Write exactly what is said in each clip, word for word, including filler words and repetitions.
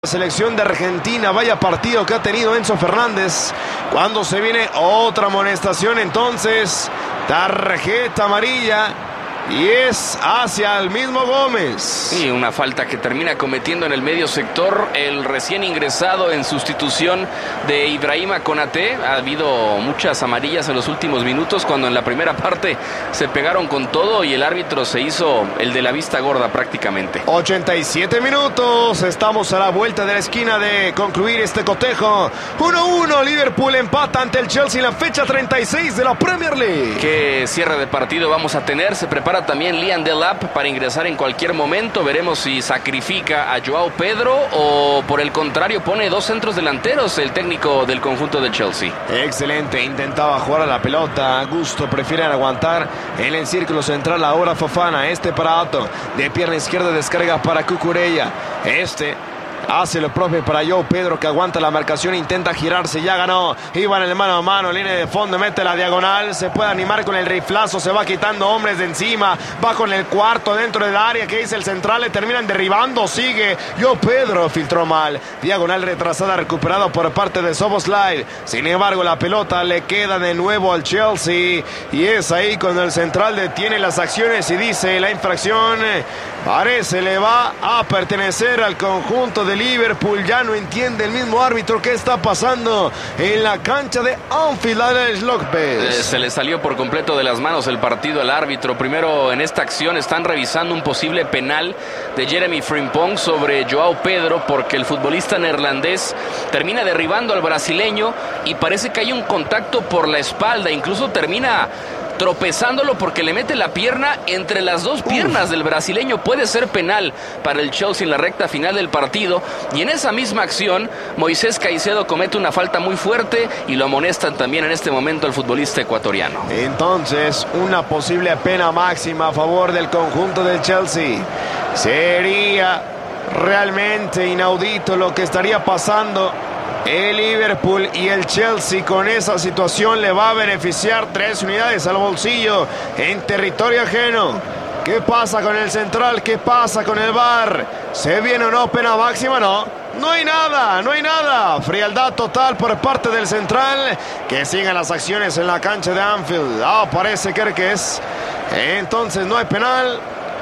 Selección de Argentina, vaya partido que ha tenido Enzo Fernández. Cuando se viene otra amonestación, entonces tarjeta amarilla y es hacia el mismo Gómez. Y una falta que termina cometiendo en el medio sector el recién ingresado en sustitución de Ibrahima Konaté. Ha habido muchas amarillas en los últimos minutos, cuando en la primera parte se pegaron con todo y el árbitro se hizo el de la vista gorda prácticamente. ochenta y siete minutos, estamos a la vuelta de la esquina de concluir este cotejo. uno uno, Liverpool empata ante el Chelsea en la fecha treinta y seis de la Premier League. ¿Qué cierre de partido vamos a tener? Se prepara también Liam Delap para ingresar en cualquier momento. Veremos si sacrifica a Joao Pedro o por el contrario pone dos centros delanteros el técnico del conjunto de Chelsea. Excelente, intentaba jugar a la pelota. Gusto prefiere aguantar en el círculo central. Ahora Fofana, este para Otto, de pierna izquierda descarga para Cucurella. Este hace lo propio para Joao Pedro, que aguanta la marcación, intenta girarse, ya ganó, iba en el mano a mano, línea de fondo, mete la diagonal, se puede animar con el riflazo, se va quitando hombres de encima, va con el cuarto dentro del área, que dice el central, le terminan derribando, sigue, Joao Pedro filtró mal, diagonal retrasada, recuperado por parte de Szoboszlai, sin embargo la pelota le queda de nuevo al Chelsea, y es ahí cuando el central detiene las acciones y dice la infracción parece le va a pertenecer al conjunto de Liverpool. Ya no entiende el mismo árbitro qué está pasando en la cancha de Anfield. Alex López. Eh, se le salió por completo de las manos el partido al árbitro. Primero, en esta acción están revisando un posible penal de Jeremy Frimpong sobre Joao Pedro, porque el futbolista neerlandés termina derribando al brasileño y parece que hay un contacto por la espalda, incluso termina tropezándolo porque le mete la pierna entre las dos piernas Uf. del brasileño. Puede ser penal para el Chelsea en la recta final del partido, y en esa misma acción Moisés Caicedo comete una falta muy fuerte y lo amonestan también en este momento al futbolista ecuatoriano. Entonces una posible pena máxima a favor del conjunto del Chelsea. Sería realmente inaudito lo que estaría pasando. El Liverpool y el Chelsea con esa situación le va a beneficiar tres unidades al bolsillo en territorio ajeno. ¿Qué pasa con el central? ¿Qué pasa con el V A R? ¿Se viene o no pena máxima? No, no hay nada, no hay nada. Frialdad total por parte del central. Que sigan las acciones en la cancha de Anfield. Ah, parece que es. Entonces no hay penal.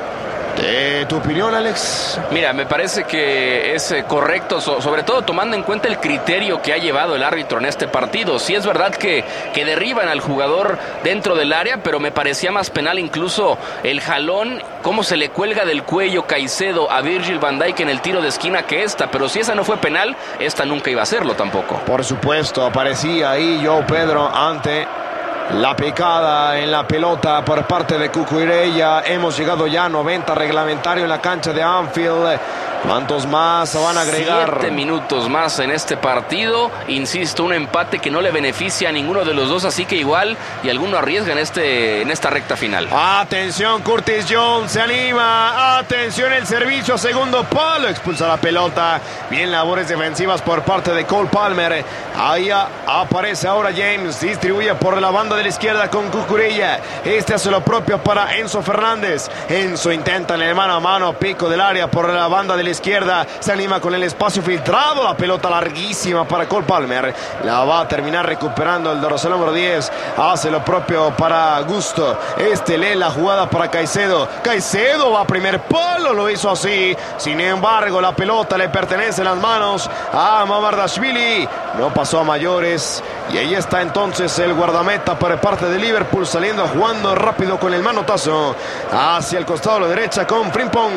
Eh, ¿Tu opinión, Alex? Mira, me parece que es eh, correcto, so, sobre todo tomando en cuenta el criterio que ha llevado el árbitro en este partido. Sí es verdad que, que derriban al jugador dentro del área, pero me parecía más penal incluso el jalón, cómo se le cuelga del cuello Caicedo a Virgil van Dijk en el tiro de esquina que esta. Pero si esa no fue penal, esta nunca iba a serlo tampoco. Por supuesto, aparecía ahí Joao Pedro ante la picada en la pelota por parte de Cucurella. Hemos llegado ya a noventa reglamentario en la cancha de Anfield. ¿Cuántos más van a agregar? Siete minutos más en este partido. Insisto, un empate que no le beneficia a ninguno de los dos, así que igual y alguno arriesga en, este, en esta recta final. Atención, Curtis Jones se anima. Atención, el servicio a segundo palo. Expulsa la pelota. Bien, labores defensivas por parte de Cole Palmer. Ahí aparece ahora James. Distribuye por la banda de la izquierda con Cucurella. Este hace lo propio para Enzo Fernández. Enzo intenta en el mano a mano, pico del área por la banda de la izquierda, se anima con el espacio filtrado, la pelota larguísima para Cole Palmer, la va a terminar recuperando el dorsal número diez, hace lo propio para Gusto, este lee la jugada para Caicedo, Caicedo va a primer palo, lo hizo así, sin embargo la pelota le pertenece en las manos a Mamardashvili, no pasó a mayores, y ahí está entonces el guardameta por parte de Liverpool, saliendo jugando rápido con el manotazo hacia el costado de la derecha con Frimpong.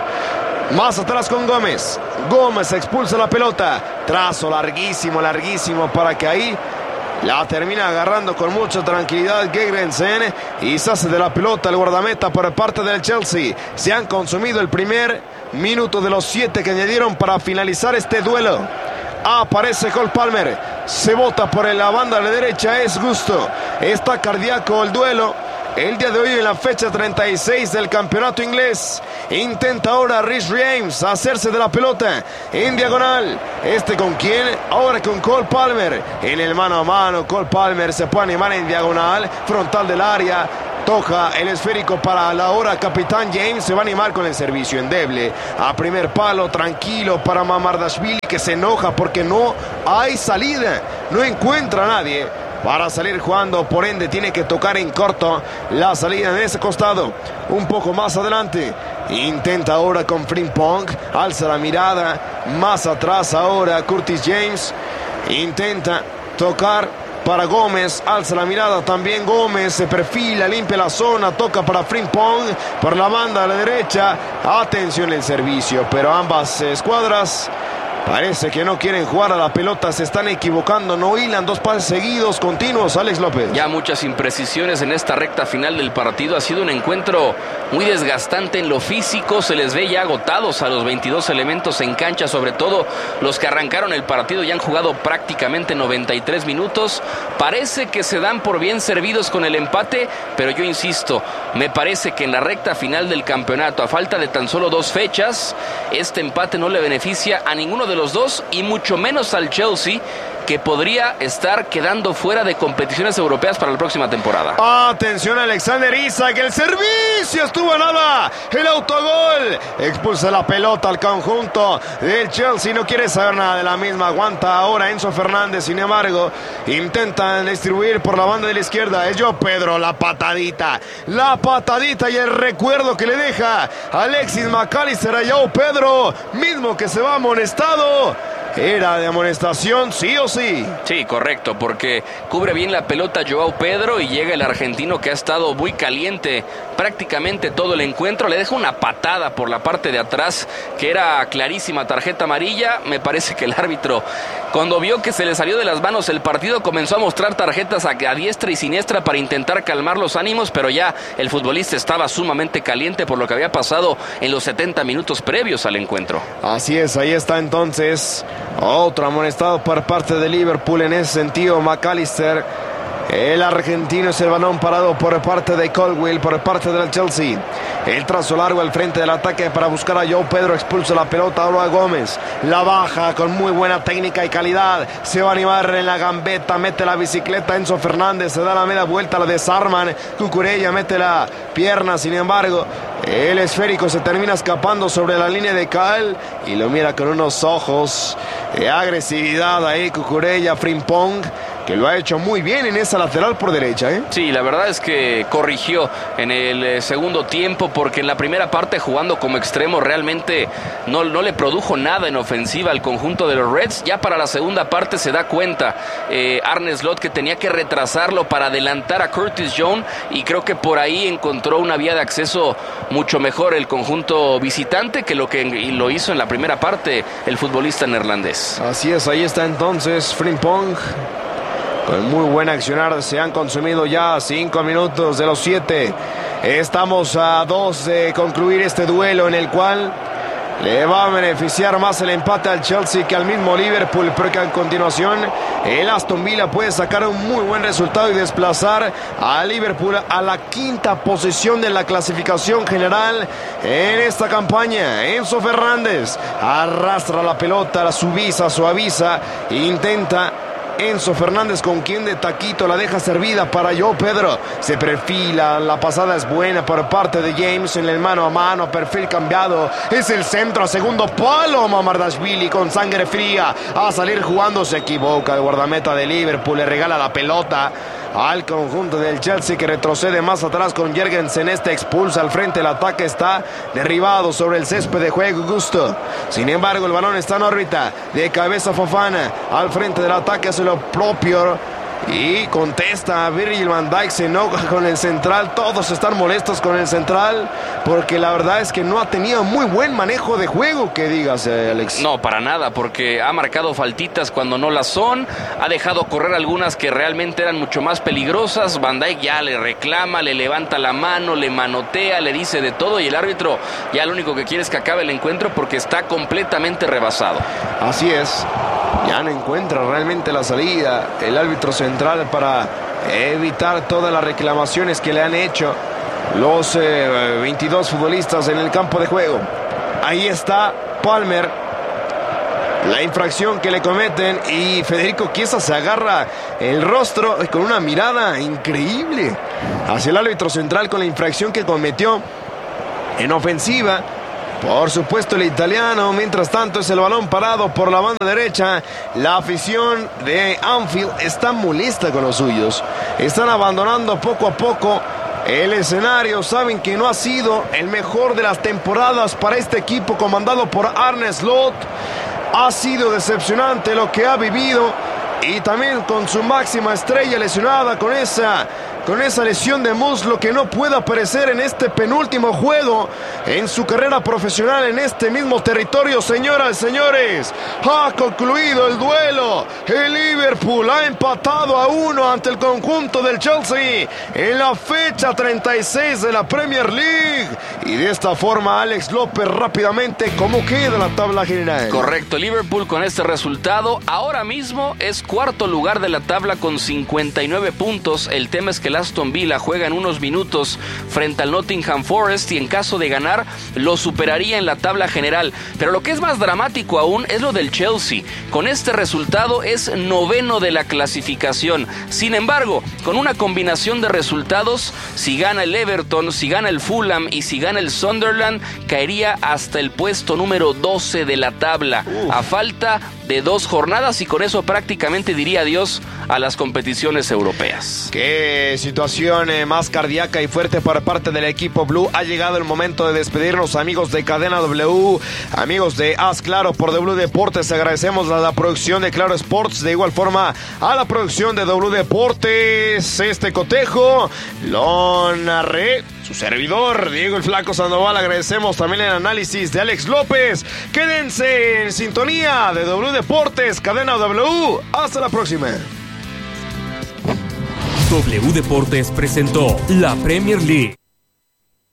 Más atrás con Gómez. Gómez expulsa la pelota. Trazo larguísimo, larguísimo para que ahí la termina agarrando con mucha tranquilidad Gegrensen y se hace de la pelota el guardameta por parte del Chelsea. Se han consumido el primer minuto de los siete que añadieron para finalizar este duelo. Aparece Cole Palmer. Se bota por la banda de la derecha. Es Gusto. Está cardíaco el duelo. El día de hoy en la fecha treinta y seis del campeonato inglés. Intenta ahora Rhys James hacerse de la pelota en diagonal. ¿Este con quién? Ahora con Cole Palmer. En el mano a mano Cole Palmer se puede animar en diagonal. Frontal del área. Toca el esférico para la hora capitán James. Se va a animar con el servicio endeble a primer palo, tranquilo para Mamardashvili, que se enoja porque no hay salida, no encuentra a nadie para salir jugando, por ende tiene que tocar en corto la salida en ese costado. Un poco más adelante intenta ahora con Frimpong, alza la mirada más atrás ahora Curtis James, intenta tocar para Gómez, alza la mirada también Gómez, se perfila, limpia la zona, toca para Frimpong por la banda a la derecha. Atención el servicio, pero ambas escuadras parece que no quieren jugar a la pelota, se están equivocando, no hilan dos pases seguidos continuos. Alex López. Ya muchas imprecisiones en esta recta final del partido. Ha sido un encuentro muy desgastante en lo físico. Se les ve ya agotados a los veintidós elementos en cancha, sobre todo los que arrancaron el partido. Ya han jugado prácticamente noventa y tres minutos. Parece que se dan por bien servidos con el empate, pero yo insisto, me parece que en la recta final del campeonato, a falta de tan solo dos fechas, este empate no le beneficia a ninguno de los dos, y mucho menos al Chelsea, que podría estar quedando fuera de competiciones europeas para la próxima temporada. Atención Alexander Isak, el servicio estuvo a nada, el autogol, expulsa la pelota al conjunto del Chelsea, no quiere saber nada de la misma, aguanta ahora Enzo Fernández, sin embargo, intentan distribuir por la banda de la izquierda, es Joao Pedro, la patadita, la patadita y el recuerdo que le deja Alexis McAllister a Joao Pedro, mismo que se va amonestado. Era de amonestación, sí o sí. Sí, correcto, porque cubre bien la pelota Joao Pedro y llega el argentino, que ha estado muy caliente prácticamente todo el encuentro. Le deja una patada por la parte de atrás, que era clarísima tarjeta amarilla. Me parece que el árbitro, cuando vio que se le salió de las manos el partido, comenzó a mostrar tarjetas a, a diestra y siniestra para intentar calmar los ánimos, pero ya el futbolista estaba sumamente caliente por lo que había pasado en los setenta minutos previos al encuentro. Así es, ahí está entonces otro amonestado por parte de Liverpool en ese sentido, McAllister. El argentino es el balón parado por parte de Colwill, por parte del Chelsea. El trazo largo al frente del ataque para buscar a Joao Pedro, expulsa la pelota ahora a Gómez. La baja con muy buena técnica y calidad. Se va a animar en la gambeta, mete la bicicleta Enzo Fernández, se da la media vuelta, la desarman. Cucurella mete la pierna, sin embargo, el esférico se termina escapando sobre la línea de Cal y lo mira con unos ojos de agresividad ahí Cucurella. Frimpong, que lo ha hecho muy bien en esa lateral por derecha, ¿eh? Sí, la verdad es que corrigió en el eh, segundo tiempo, porque en la primera parte, jugando como extremo, realmente no, no le produjo nada en ofensiva al conjunto de los Reds. Ya para la segunda parte se da cuenta eh, Arne Slot que tenía que retrasarlo para adelantar a Curtis Jones, y creo que por ahí encontró una vía de acceso mucho mejor el conjunto visitante que lo que lo hizo en la primera parte el futbolista neerlandés. Así es, ahí está entonces Frimpong. Con muy buen accionar, se han consumido ya cinco minutos de los siete. Estamos a dos de concluir este duelo, en el cual le va a beneficiar más el empate al Chelsea que al mismo Liverpool, porque a continuación el Aston Villa puede sacar un muy buen resultado y desplazar a Liverpool a la quinta posición de la clasificación general en esta campaña. Enzo Fernández arrastra la pelota, la suaviza, suaviza, intenta Enzo Fernández, con quien de taquito la deja servida para Joao Pedro. Se perfila, la pasada es buena por parte de James en el mano a mano, perfil cambiado. Es el centro a segundo palo. Mamardashvili con sangre fría a salir jugando, se equivoca el guardameta de Liverpool, le regala la pelota al conjunto del Chelsea, que retrocede más atrás con Jürgensen. Este expulsa al frente, el ataque está derribado sobre el césped de juego Gusto. Sin embargo, el balón está en órbita, de cabeza Fofana, al frente del ataque hace lo propio y contesta a Virgil van Dijk, se enoja con el central. Todos están molestos con el central, porque la verdad es que no ha tenido muy buen manejo de juego, que digas, eh, Alex. No, para nada, porque ha marcado faltitas cuando no las son, ha dejado correr algunas que realmente eran mucho más peligrosas. Van Dijk ya le reclama, le levanta la mano, le manotea, le dice de todo, y el árbitro ya lo único que quiere es que acabe el encuentro, porque está completamente rebasado. Así es, ya no encuentra realmente la salida el árbitro central para evitar todas las reclamaciones que le han hecho los eh, veintidós futbolistas en el campo de juego. Ahí está Palmer, la infracción que le cometen y Federico Chiesa se agarra el rostro con una mirada increíble hacia el árbitro central con la infracción que cometió en ofensiva. Por supuesto el italiano, mientras tanto es el balón parado por la banda derecha. La afición de Anfield está molesta con los suyos. Están abandonando poco a poco el escenario. Saben que no ha sido el mejor de las temporadas para este equipo comandado por Arne Slot. Ha sido decepcionante lo que ha vivido y también con su máxima estrella lesionada con esa... con esa lesión de muslo que no puede aparecer en este penúltimo juego en su carrera profesional en este mismo territorio. Señoras y señores, ha concluido el duelo. El Liverpool ha empatado a uno ante el conjunto del Chelsea en la fecha treinta y seis de la Premier League. Y de esta forma, Alex López, rápidamente, ¿cómo queda la tabla general? Correcto, Liverpool con este resultado ahora mismo es cuarto lugar de la tabla con cincuenta y nueve puntos. El tema es que el Aston Villa juega en unos minutos frente al Nottingham Forest y en caso de ganar lo superaría en la tabla general. Pero lo que es más dramático aún es lo del Chelsea. Con este resultado es noveno de la clasificación. Sin embargo, con una combinación de resultados, si gana el Everton, si gana el Fulham y si gana el Sunderland, caería hasta el puesto número doce de la tabla. Uf. A falta de dos jornadas y con eso prácticamente diría adiós a las competiciones europeas. Qué situación eh, más cardíaca y fuerte por parte del equipo Blue. Ha llegado el momento de despedirnos, amigos de Cadena W, amigos de Haz Claro por W Deportes. Agradecemos a la producción de Claro Sports, de igual forma a la producción de W Deportes. Este cotejo lo narré su servidor, Diego el Flaco Sandoval. Agradecemos también el análisis de Alex López. Quédense en sintonía de W Deportes, Cadena W. Hasta la próxima. W Deportes presentó la Premier League.